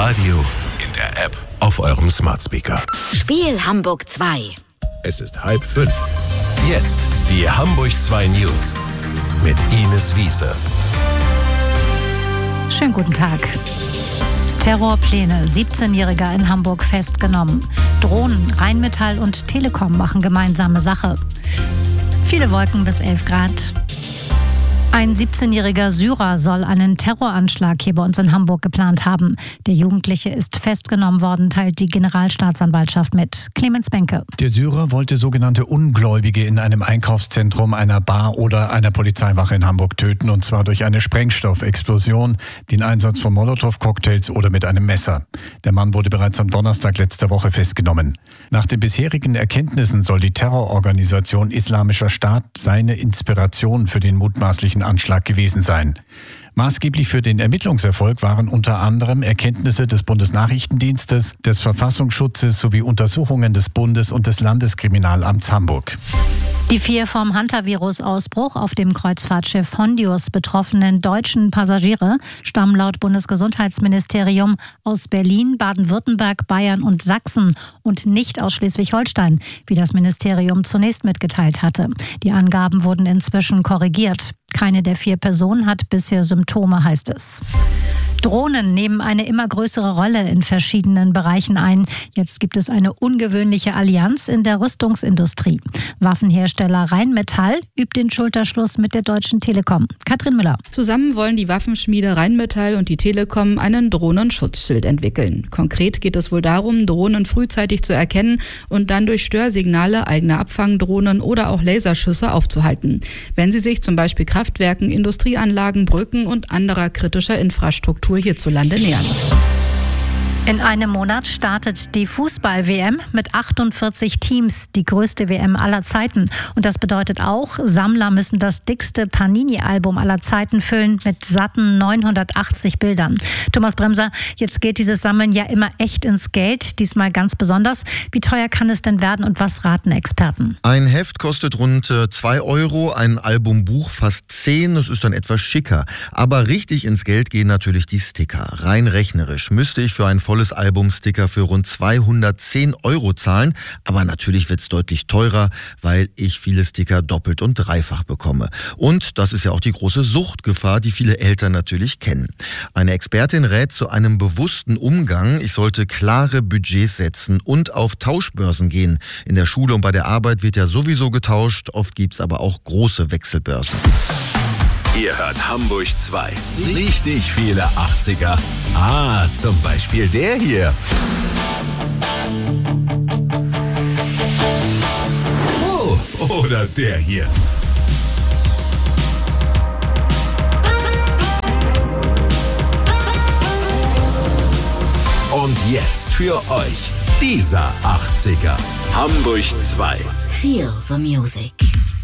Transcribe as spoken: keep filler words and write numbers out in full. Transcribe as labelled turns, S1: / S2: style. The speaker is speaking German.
S1: Radio, in der App, auf eurem Smart Speaker.
S2: Spiel Hamburg zwei.
S1: Es ist halb fünf. Jetzt die Hamburg zwei News mit Ines Wiese.
S3: Schönen guten Tag. Terrorpläne, siebzehnjähriger in Hamburg festgenommen. Drohnen, Rheinmetall und Telekom machen gemeinsame Sache. Viele Wolken bis elf Grad. Ein siebzehnjähriger Syrer soll einen Terroranschlag hier bei uns in Hamburg geplant haben. Der Jugendliche ist festgenommen worden, teilt die Generalstaatsanwaltschaft mit. Clemens Benke.
S4: Der Syrer wollte sogenannte Ungläubige in einem Einkaufszentrum, einer Bar oder einer Polizeiwache in Hamburg töten, und zwar durch eine Sprengstoffexplosion, den Einsatz von Molotow-Cocktails oder mit einem Messer. Der Mann wurde bereits am Donnerstag letzter Woche festgenommen. Nach den bisherigen Erkenntnissen soll die Terrororganisation Islamischer Staat seine Inspiration für den mutmaßlichen Anschlag gewesen sein. Maßgeblich für den Ermittlungserfolg waren unter anderem Erkenntnisse des Bundesnachrichtendienstes, des Verfassungsschutzes sowie Untersuchungen des Bundes- und des Landeskriminalamts Hamburg.
S3: Die vier vom Hantavirus-Ausbruch auf dem Kreuzfahrtschiff Hondius betroffenen deutschen Passagiere stammen laut Bundesgesundheitsministerium aus Berlin, Baden-Württemberg, Bayern und Sachsen und nicht aus Schleswig-Holstein, wie das Ministerium zunächst mitgeteilt hatte. Die Angaben wurden inzwischen korrigiert. Keine der vier Personen hat bisher Symptome, heißt es. Drohnen nehmen eine immer größere Rolle in verschiedenen Bereichen ein. Jetzt gibt es eine ungewöhnliche Allianz in der Rüstungsindustrie. Waffenhersteller Rheinmetall übt den Schulterschluss mit der Deutschen Telekom. Katrin Müller.
S5: Zusammen wollen die Waffenschmiede Rheinmetall und die Telekom einen Drohnenschutzschild entwickeln. Konkret geht es wohl darum, Drohnen frühzeitig zu erkennen und dann durch Störsignale eigener Abfangdrohnen oder auch Laserschüsse aufzuhalten, wenn sie sich zum Beispiel Kraftwerken, Industrieanlagen, Brücken und anderer kritischer Infrastruktur hierzulande nähern.
S3: In einem Monat startet die Fußball-W M mit achtundvierzig Teams, die größte W M aller Zeiten. Und das bedeutet auch, Sammler müssen das dickste Panini-Album aller Zeiten füllen mit satten neunhundertachtzig Bildern. Thomas Bremser, jetzt geht dieses Sammeln ja immer echt ins Geld, diesmal ganz besonders. Wie teuer kann es denn werden und was raten Experten?
S6: Ein Heft kostet rund zwei Euro, ein Albumbuch fast zehn, das ist dann etwas schicker. Aber richtig ins Geld gehen natürlich die Sticker. Rein rechnerisch müsste ich für ein volles Albumsticker für rund zweihundertzehn Euro zahlen. Aber natürlich wird es deutlich teurer, weil ich viele Sticker doppelt und dreifach bekomme. Und das ist ja auch die große Suchtgefahr, die viele Eltern natürlich kennen. Eine Expertin rät zu einem bewussten Umgang. Ich sollte klare Budgets setzen und auf Tauschbörsen gehen. In der Schule und bei der Arbeit wird ja sowieso getauscht. Oft gibt es aber auch große Wechselbörsen.
S1: Ihr hört Hamburg zwei. Richtig viele achtziger. Ah, zum Beispiel der hier. Oh, oder der hier. Und jetzt für euch dieser achtziger. Hamburg zwei.
S2: Feel the music.